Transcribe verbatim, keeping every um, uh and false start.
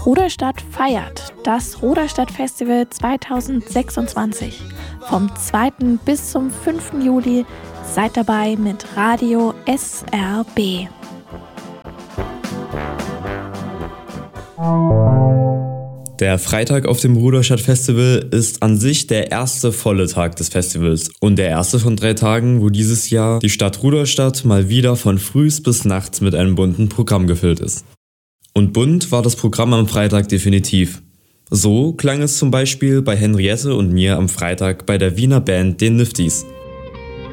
Ruderstadt feiert das Ruderstadt-Festival zweitausendsechsundzwanzig. Vom zweiten bis zum fünften Juli seid dabei mit Radio S R B. Der Freitag auf dem Ruderstadt-Festival ist an sich der erste volle Tag des Festivals und der erste von drei Tagen, wo dieses Jahr die Stadt Ruderstadt mal wieder von frühs bis nachts mit einem bunten Programm gefüllt ist. Und bunt war das Programm am Freitag definitiv. So klang es zum Beispiel bei Henriette und mir am Freitag bei der Wiener Band Den Nifties.